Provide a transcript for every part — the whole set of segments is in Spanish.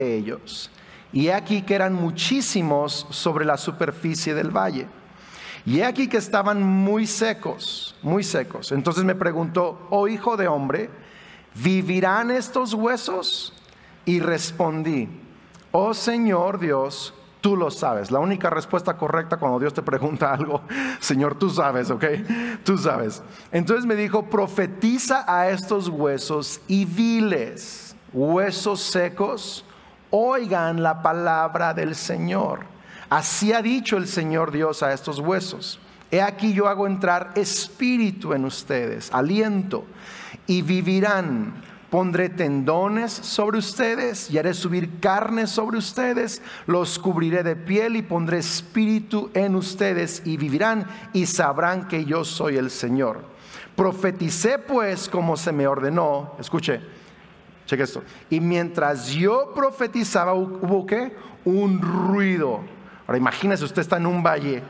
ellos, y he aquí que eran muchísimos sobre la superficie del valle, y he aquí que estaban muy secos, muy secos. Entonces me preguntó: oh hijo de hombre, ¿vivirán estos huesos? Y respondí: oh Señor Dios, tú lo sabes. La única respuesta correcta cuando Dios te pregunta algo: Señor, tú sabes, ¿ok? Tú sabes. Entonces me dijo: profetiza a estos huesos y diles: huesos secos, oigan la palabra del Señor. Así ha dicho el Señor Dios a estos huesos: he aquí yo hago entrar espíritu en ustedes, aliento, y vivirán. Pondré tendones sobre ustedes y haré subir carne sobre ustedes, los cubriré de piel y pondré espíritu en ustedes y vivirán y sabrán que yo soy el Señor. Profeticé pues como se me ordenó. Escuche, cheque esto. Y mientras yo profetizaba, ¿hubo qué? Un ruido. Ahora imagínese, usted está en un valle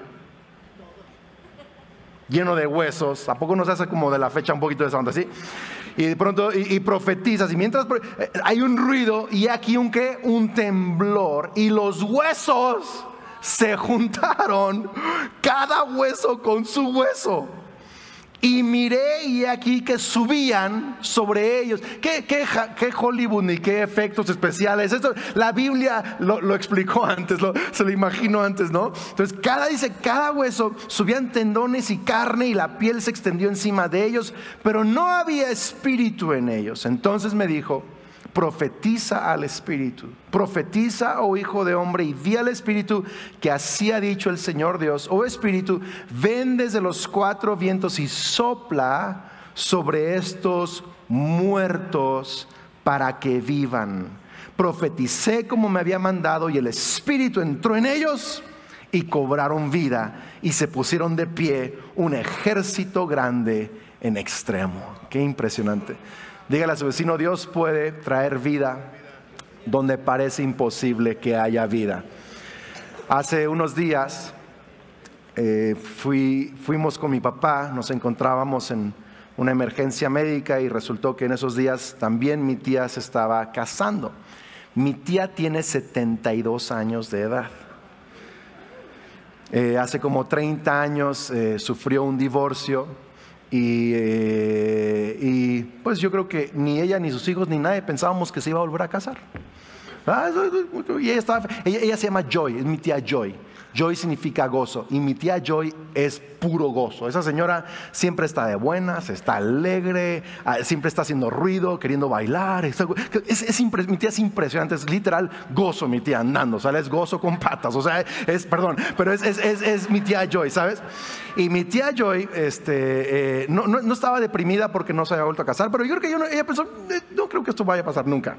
lleno de huesos. ¿A poco no se hace como de la fecha un poquito de esa onda, sí? Y de pronto y profetizas, y mientras hay un ruido, y aquí un ¿qué? Un temblor, y los huesos se juntaron, cada hueso con su hueso. Y miré, y aquí que subían sobre ellos. ¿Qué Hollywood ni qué efectos especiales? Esto la Biblia lo explicó antes, se lo imagino antes, ¿no? Entonces cada hueso, subían tendones y carne, y la piel se extendió encima de ellos, pero no había espíritu en ellos. Entonces me dijo: profetiza al espíritu, profetiza, oh hijo de hombre, y di al espíritu que así ha dicho el Señor Dios: oh espíritu, ven desde los cuatro vientos y sopla sobre estos muertos para que vivan. Profeticé como me había mandado, y el espíritu entró en ellos y cobraron vida, y se pusieron de pie un ejército grande en extremo. Qué impresionante. Dígale a su vecino: Dios puede traer vida donde parece imposible que haya vida. Hace unos días fuimos con mi papá, nos encontrábamos en una emergencia médica, y resultó que en esos días también mi tía se estaba casando. Mi tía tiene 72 años de edad. Hace como 30 años sufrió un divorcio. Y pues yo creo que ni ella, ni sus hijos, ni nadie pensábamos que se iba a volver a casar. Y ella se llama Joy, es mi tía Joy. Joy significa gozo, y mi tía Joy es puro gozo. Esa señora siempre está de buenas, está alegre, siempre está haciendo ruido, queriendo bailar. Mi tía es impresionante, es literal gozo mi tía andando, o sea, es gozo con patas, o sea, pero es mi tía Joy, ¿sabes? Y mi tía Joy no estaba deprimida porque no se había vuelto a casar, pero yo creo que ella pensó: no creo que esto vaya a pasar nunca.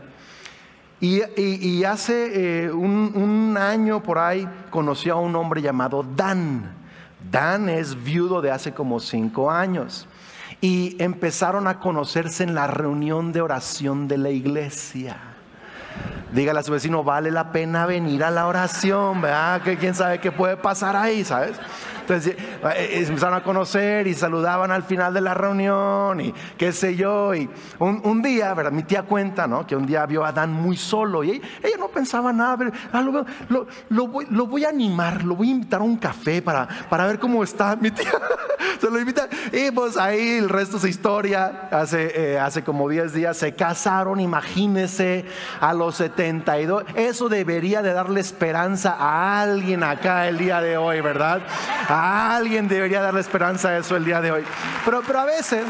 Y hace un año por ahí conoció a un hombre llamado Dan. Dan es viudo de hace como 5 años. Y empezaron a conocerse en la reunión de oración de la iglesia. Dígale a su vecino: vale la pena venir a la oración, ¿verdad? Que quién sabe qué puede pasar ahí, ¿sabes? Entonces empezaron a conocer y saludaban al final de la reunión y qué sé yo. Y un día, ¿verdad? Mi tía cuenta, ¿no?, que un día vio a Dan muy solo, y ella no pensaba nada, pero lo voy a animar, lo voy a invitar a un café para ver cómo está mi tía. Se lo invita, y pues ahí el resto es historia. Hace como 10 días se casaron, imagínense, a los 72. Eso debería de darle esperanza a alguien acá el día de hoy, ¿verdad? A alguien debería darle esperanza a eso el día de hoy. Pero a veces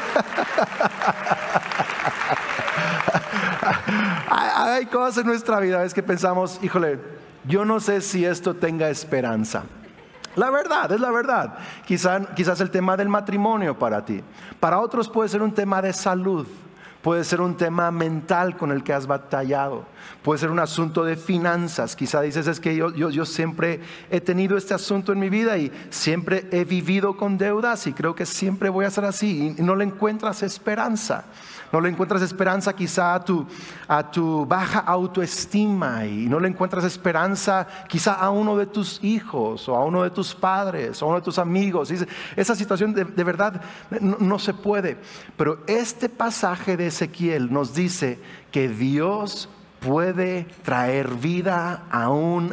hay cosas en nuestra vida, a veces que pensamos: híjole, yo no sé si esto tenga esperanza. La verdad, es la verdad. Quizás el tema del matrimonio para ti. Para otros puede ser un tema de salud. Puede ser un tema mental con el que has batallado. Puede ser un asunto de finanzas. Quizá dices: es que yo siempre he tenido este asunto en mi vida y siempre he vivido con deudas y creo que siempre voy a ser así. Y no le encuentras esperanza. No le encuentras esperanza quizá a tu baja autoestima, y no le encuentras esperanza quizá a uno de tus hijos o a uno de tus padres o a uno de tus amigos. Y esa situación de verdad no se puede. Pero este pasaje de Ezequiel nos dice que Dios puede traer vida aún